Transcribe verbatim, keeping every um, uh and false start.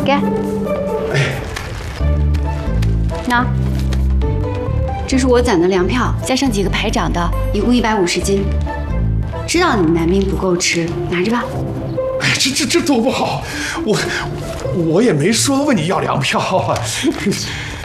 给。哎，那，这是我攒的粮票，加上几个排长的，一共一百五十斤。知道你们男兵不够吃，拿着吧。 哎，这这这多不好，我我也没说问你要粮票啊。